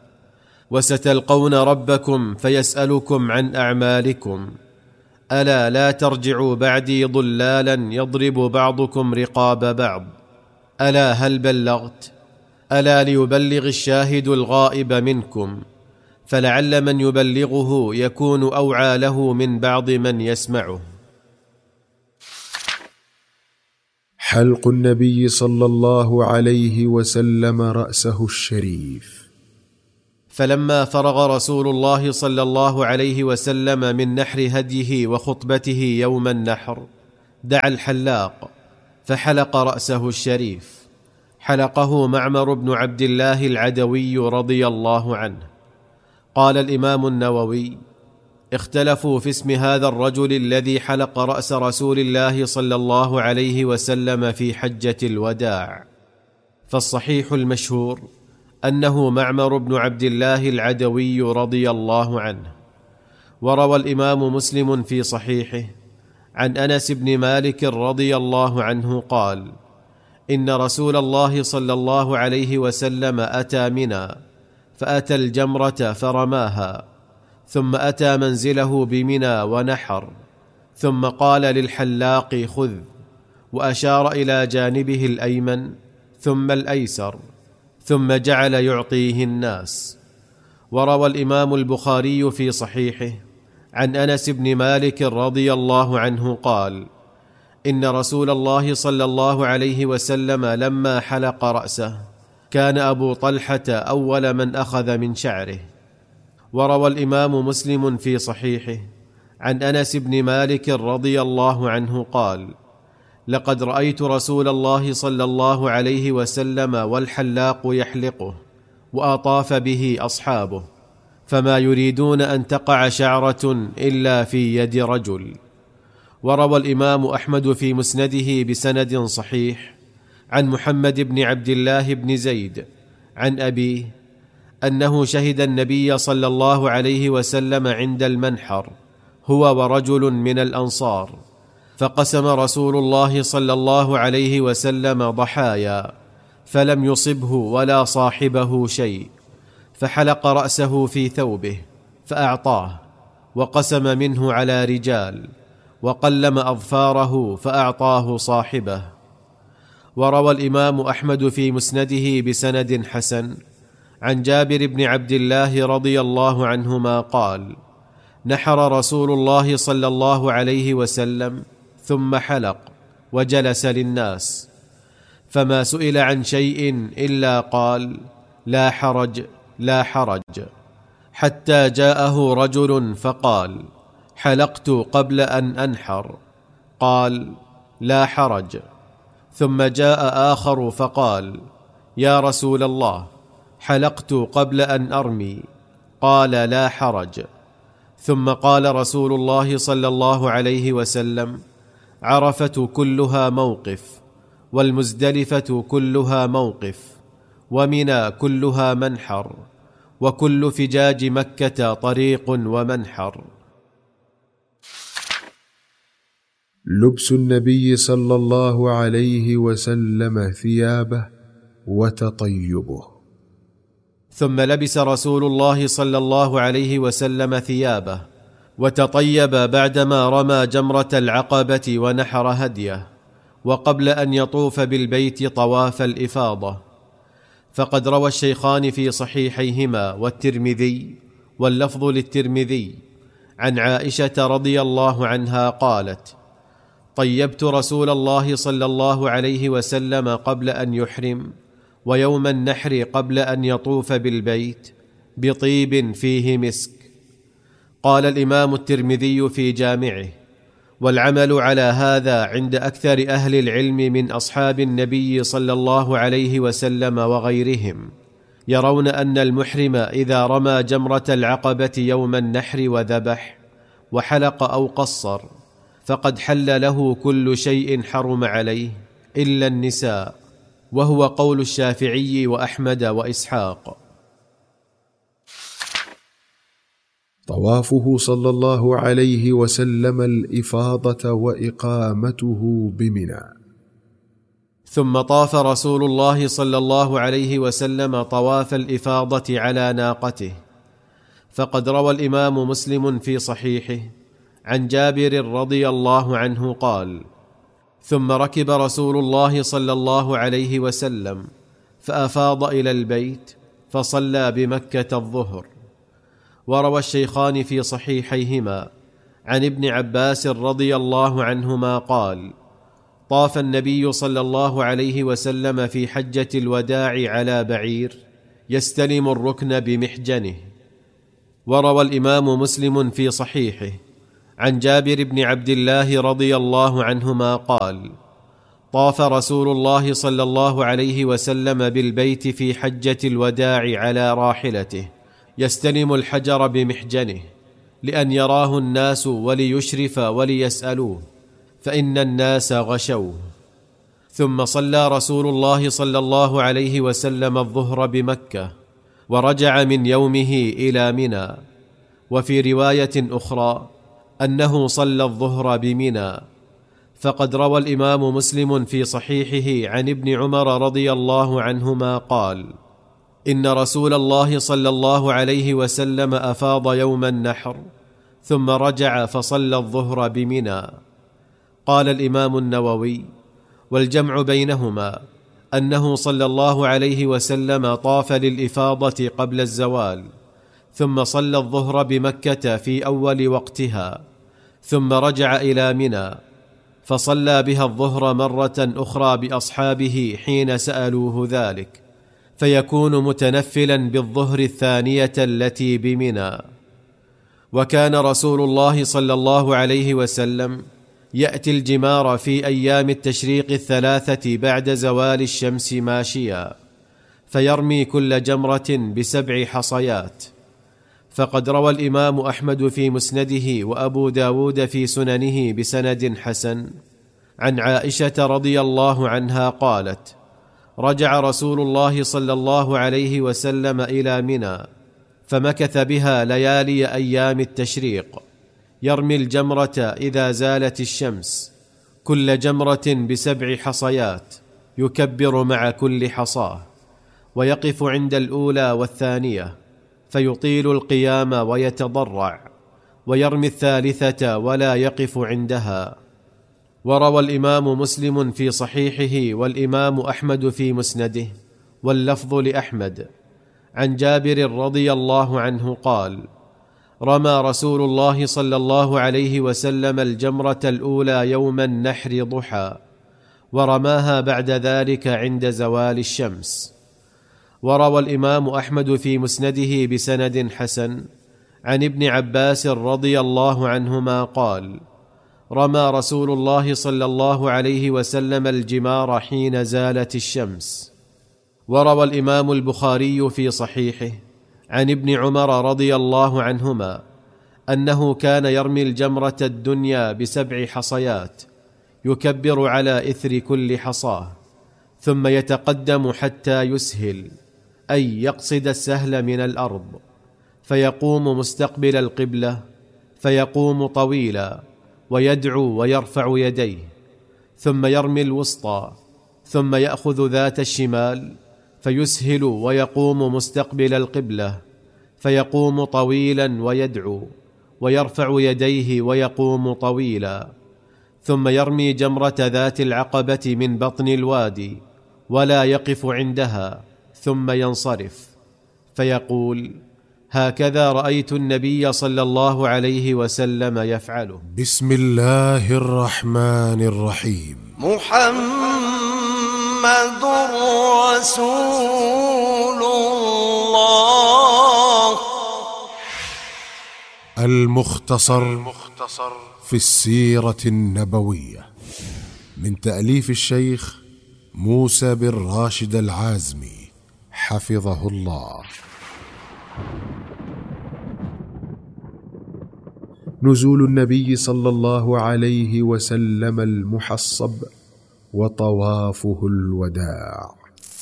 وستلقون ربكم فيسألكم عن أعمالكم، ألا لا ترجعوا بعدي ضلالا يضرب بعضكم رقاب بعض، ألا هل بلغت؟ ألا ليبلغ الشاهد الغائب منكم، فلعل من يبلغه يكون أوعى له من بعض من يسمعه. حلق النبي صلى الله عليه وسلم رأسه الشريف. فلما فرغ رسول الله صلى الله عليه وسلم من نحر هديه وخطبته يوم النحر دعا الحلاق فحلق رأسه الشريف. حلقه معمر بن عبد الله العدوي رضي الله عنه. قال الإمام النووي: اختلفوا في اسم هذا الرجل الذي حلق رأس رسول الله صلى الله عليه وسلم في حجة الوداع، فالصحيح المشهور أنه معمر بن عبد الله العدوي رضي الله عنه. وروى الإمام مسلم في صحيحه عن أنس بن مالك رضي الله عنه قال: إن رسول الله صلى الله عليه وسلم أتى منى فأتى الجمرة فرماها، ثم أتى منزله بمنى ونحر، ثم قال للحلاق: خذ، وأشار إلى جانبه الأيمن ثم الأيسر، ثم جعل يعطيه الناس. وروى الإمام البخاري في صحيحه عن أنس بن مالك رضي الله عنه قال: إن رسول الله صلى الله عليه وسلم لما حلق رأسه كان أبو طلحة أول من أخذ من شعره. وروى الإمام مسلم في صحيحه عن أنس بن مالك رضي الله عنه قال: لقد رأيت رسول الله صلى الله عليه وسلم والحلاق يحلقه، وأطاف به أصحابه، فما يريدون أن تقع شعرة إلا في يد رجل. وروى الإمام أحمد في مسنده بسند صحيح عن محمد بن عبد الله بن زيد عن أبيه أنه شهد النبي صلى الله عليه وسلم عند المنحر هو ورجل من الأنصار، فقسم رسول الله صلى الله عليه وسلم ضحايا فلم يصبه ولا صاحبه شيء، فحلق رأسه في ثوبه فأعطاه، وقسم منه على رجال، وقلم أظفاره فأعطاه صاحبه. وروى الإمام أحمد في مسنده بسند حسن عن جابر بن عبد الله رضي الله عنهما قال: نحر رسول الله صلى الله عليه وسلم ثم حلق وجلس للناس، فما سئل عن شيء إلا قال: لا حرج لا حرج، حتى جاءه رجل فقال: حلقت قبل أن أنحر، قال: لا حرج. ثم جاء آخر فقال: يا رسول الله، حلقت قبل أن أرمي، قال: لا حرج. ثم قال رسول الله صلى الله عليه وسلم: عرفة كلها موقف، والمزدلفة كلها موقف، ومنى كلها منحر، وكل فجاج مكة طريق ومنحر. لبس النبي صلى الله عليه وسلم ثيابه وتطيبه. ثم لبس رسول الله صلى الله عليه وسلم ثيابه وتطيب بعدما رمى جمرة العقبة ونحر هديه، وقبل أن يطوف بالبيت طواف الإفاضة. فقد روى الشيخان في صحيحيهما والترمذي واللفظ للترمذي عن عائشة رضي الله عنها قالت: طيبت رسول الله صلى الله عليه وسلم قبل أن يحرم، ويوم النحر قبل أن يطوف بالبيت، بطيب فيه مسك. قال الإمام الترمذي في جامعه: والعمل على هذا عند أكثر أهل العلم من أصحاب النبي صلى الله عليه وسلم وغيرهم، يرون أن المحرم إذا رمى جمرة العقبة يوم النحر وذبح وحلق أو قصر فقد حل له كل شيء حرم عليه إلا النساء، وهو قول الشافعي وأحمد وإسحاق. طوافه صلى الله عليه وسلم الإفاضة وإقامته بمنى. ثم طاف رسول الله صلى الله عليه وسلم طواف الإفاضة على ناقته. فقد روى الإمام مسلم في صحيحه عن جابر رضي الله عنه قال: ثم ركب رسول الله صلى الله عليه وسلم فأفاض إلى البيت فصلى بمكة الظهر. وروى الشيخان في صحيحيهما عن ابن عباس رضي الله عنهما قال: طاف النبي صلى الله عليه وسلم في حجة الوداع على بعير يستلم الركن بمحجنه. وروى الإمام مسلم في صحيحه عن جابر بن عبد الله رضي الله عنهما قال: طاف رسول الله صلى الله عليه وسلم بالبيت في حجة الوداع على راحلته يستلم الحجر بمحجنه، لأن يراه الناس وليشرف وليسألوه، فإن الناس غشوه. ثم صلى رسول الله صلى الله عليه وسلم الظهر بمكة، ورجع من يومه إلى منى. وفي رواية أخرى أنه صلى الظهر بمنى. فقد روى الإمام مسلم في صحيحه عن ابن عمر رضي الله عنهما قال: إن رسول الله صلى الله عليه وسلم أفاض يوم النحر ثم رجع فصلى الظهر بمنى. قال الإمام النووي: والجمع بينهما أنه صلى الله عليه وسلم طاف للإفاضة قبل الزوال، ثم صلى الظهر بمكة في أول وقتها، ثم رجع إلى منى فصلى بها الظهر مرة أخرى بأصحابه حين سألوه ذلك، فيكون متنفلا بالظهر الثانية التي بمنى. وكان رسول الله صلى الله عليه وسلم يأتي الجمار في أيام التشريق الثلاثة بعد زوال الشمس ماشيا، فيرمي كل جمرة بسبع حصيات. فقد روى الإمام أحمد في مسنده وأبو داود في سننه بسند حسن عن عائشة رضي الله عنها قالت: رجع رسول الله صلى الله عليه وسلم إلى منى فمكث بها ليالي أيام التشريق، يرمي الجمرة إذا زالت الشمس، كل جمرة بسبع حصيات، يكبر مع كل حصاه، ويقف عند الأولى والثانية فيطيل القيام ويتضرع، ويرمي الثالثة ولا يقف عندها. وروى الإمام مسلم في صحيحه والإمام أحمد في مسنده، واللفظ لأحمد، عن جابر رضي الله عنه قال: رمى رسول الله صلى الله عليه وسلم الجمرة الأولى يوم النحر ضحى، ورماها بعد ذلك عند زوال الشمس. وروى الإمام أحمد في مسنده بسند حسن عن ابن عباس رضي الله عنهما قال: رمى رسول الله صلى الله عليه وسلم الجمار حين زالت الشمس. وروى الإمام البخاري في صحيحه عن ابن عمر رضي الله عنهما أنه كان يرمي الجمرة الدنيا بسبع حصيات، يكبر على إثر كل حصاه، ثم يتقدم حتى يسهل، أي يقصد السهل من الأرض، فيقوم مستقبل القبلة، فيقوم طويلا ويدعو ويرفع يديه، ثم يرمي الوسطى، ثم يأخذ ذات الشمال فيسهل ويقوم مستقبل القبلة، فيقوم طويلا ويدعو ويرفع يديه ويقوم طويلا، ثم يرمي جمرة ذات العقبة من بطن الوادي ولا يقف عندها، ثم ينصرف فيقول: هكذا رأيت النبي صلى الله عليه وسلم يفعله. بسم الله الرحمن الرحيم. محمد رسول الله. المختصر في السيرة النبوية، من تأليف الشيخ موسى بن راشد العازمي حفظه الله. نزول النبي صلى الله عليه وسلم المحصب وطوافه الوداع.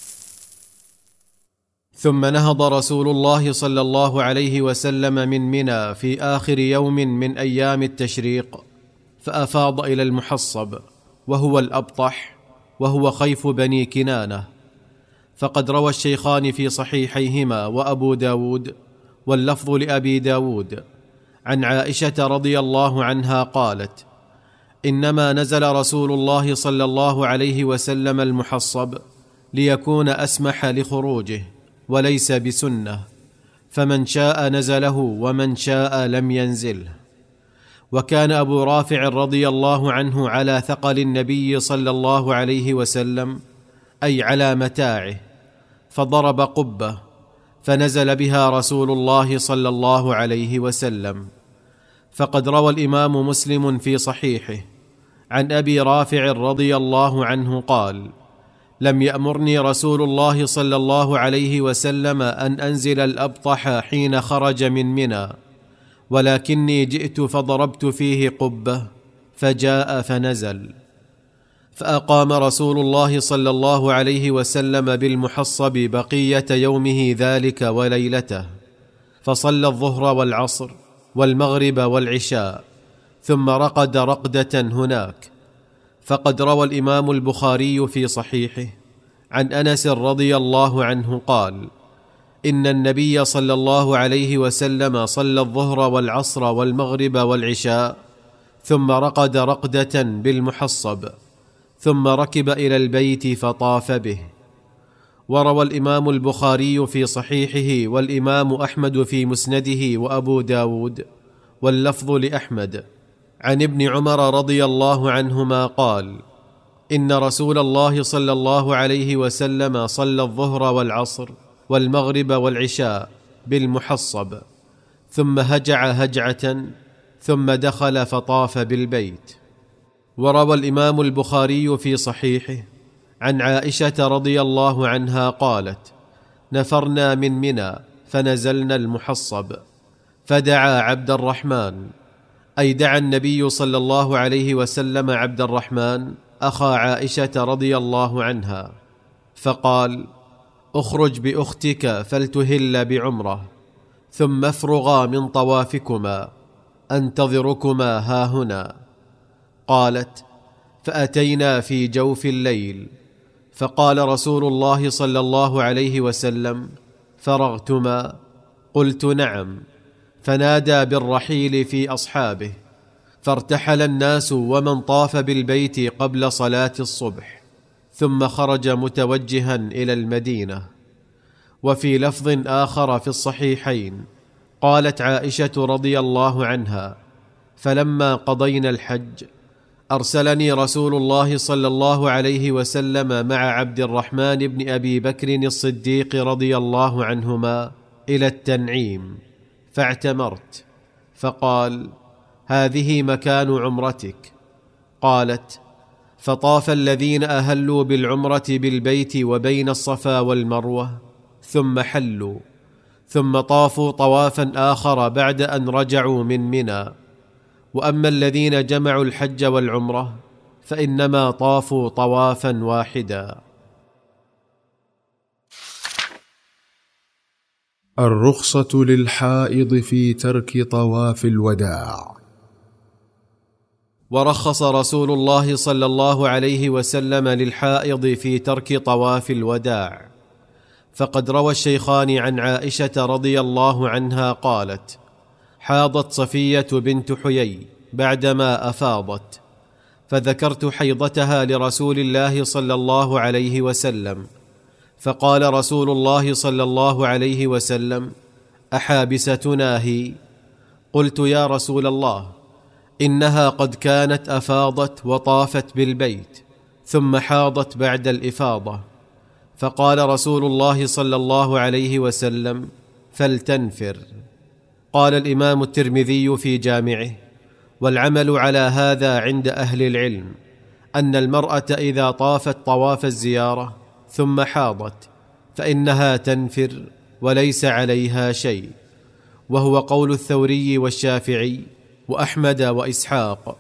ثم نهض رسول الله صلى الله عليه وسلم من منى في آخر يوم من أيام التشريق، فأفاض إلى المحصب، وهو الأبطح، وهو خيف بني كنانة. فقد روى الشيخان في صحيحيهما وأبو داود، واللفظ لأبي داود، عن عائشة رضي الله عنها قالت: إنما نزل رسول الله صلى الله عليه وسلم المحصب ليكون أسمح لخروجه، وليس بسنة، فمن شاء نزله ومن شاء لم ينزله. وكان أبو رافع رضي الله عنه على ثقل النبي صلى الله عليه وسلم، أي على متاعه، فضرب قبة فنزل بها رسول الله صلى الله عليه وسلم. فقد روى الإمام مسلم في صحيحه عن أبي رافع رضي الله عنه قال: لم يأمرني رسول الله صلى الله عليه وسلم أن أنزل الأبطح حين خرج من منى، ولكني جئت فضربت فيه قبة فجاء فنزل. فأقام رسول الله صلى الله عليه وسلم بالمحصب بقية يومه ذلك وليلته، فصلى الظهر والعصر والمغرب والعشاء، ثم رقد رقدة هناك. فقد روى الإمام البخاري في صحيحه عن أنس رضي الله عنه قال: إن النبي صلى الله عليه وسلم صلى الظهر والعصر والمغرب والعشاء، ثم رقد رقدة بالمحصب، ثم ركب إلى البيت فطاف به. وروى الإمام البخاري في صحيحه والإمام أحمد في مسنده وأبو داود، واللفظ لأحمد، عن ابن عمر رضي الله عنهما قال: إن رسول الله صلى الله عليه وسلم صلى الظهر والعصر والمغرب والعشاء بالمحصب، ثم هجع هجعة، ثم دخل فطاف بالبيت. وروى الإمام البخاري في صحيحه عن عائشة رضي الله عنها قالت: نفرنا من منى فنزلنا المحصب، فدعا عبد الرحمن، أي دعا النبي صلى الله عليه وسلم عبد الرحمن أخا عائشة رضي الله عنها، فقال: اخرج بأختك فلتهل بعمرة، ثم افرغا من طوافكما، أنتظركما هاهنا. قالت: فأتينا في جوف الليل، فقال رسول الله صلى الله عليه وسلم: فرغتما؟ قلت: نعم. فنادى بالرحيل في أصحابه، فارتحل الناس ومن طاف بالبيت قبل صلاة الصبح، ثم خرج متوجها إلى المدينة. وفي لفظ آخر في الصحيحين قالت عائشة رضي الله عنها: فلما قضينا الحج أرسلني رسول الله صلى الله عليه وسلم مع عبد الرحمن بن أبي بكر الصديق رضي الله عنهما إلى التنعيم، فاعتمرت، فقال: هذه مكان عمرتك. قالت: فطاف الذين أهلوا بالعمرة بالبيت وبين الصفا والمروة، ثم حلوا، ثم طافوا طوافا آخر بعد أن رجعوا من منى. وأما الذين جمعوا الحج والعمرة فإنما طافوا طوافا واحدا. الرخصة للحائض في ترك طواف الوداع. ورخص رسول الله صلى الله عليه وسلم للحائض في ترك طواف الوداع. فقد روى الشيخان عن عائشة رضي الله عنها قالت: حاضت صفية بنت حيي بعدما أفاضت، فذكرت حيضتها لرسول الله صلى الله عليه وسلم، فقال رسول الله صلى الله عليه وسلم: أحابستنا هي؟ قلت: يا رسول الله، إنها قد كانت أفاضت وطافت بالبيت، ثم حاضت بعد الإفاضة. فقال رسول الله صلى الله عليه وسلم: فلتنفر. قال الإمام الترمذي في جامعه: والعمل على هذا عند أهل العلم أن المرأة إذا طافت طواف الزيارة ثم حاضت فإنها تنفر وليس عليها شيء، وهو قول الثوري والشافعي وأحمد وإسحاق.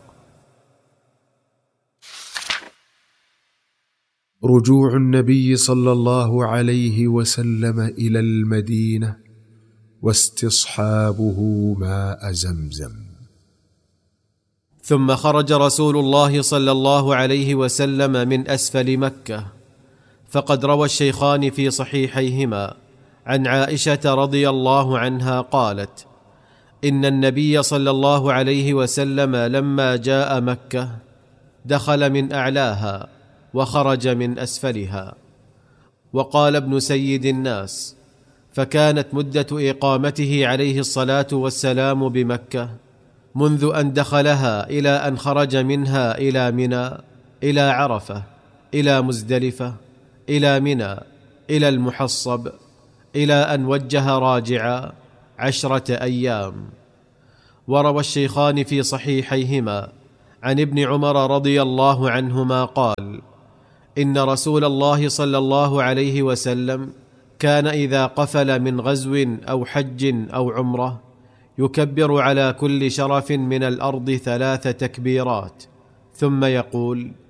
رجوع النبي صلى الله عليه وسلم إلى المدينة واستصحابه ماء زمزم. ثم خرج رسول الله صلى الله عليه وسلم من أسفل مكة. فقد روى الشيخان في صحيحيهما عن عائشة رضي الله عنها قالت: إن النبي صلى الله عليه وسلم لما جاء مكة دخل من أعلاها وخرج من أسفلها. وقال ابن سيد الناس: فكانت مدة إقامته عليه الصلاة والسلام بمكة منذ أن دخلها إلى أن خرج منها إلى منى، إلى عرفة، إلى مزدلفة، إلى منى، إلى المحصب، إلى أن وجه راجعا عشرة أيام. وروى الشيخان في صحيحيهما عن ابن عمر رضي الله عنهما قال: إن رسول الله صلى الله عليه وسلم كان إذا قفل من غزو أو حج أو عمرة يكبر على كل شرف من الأرض ثلاث تكبيرات، ثم يقول: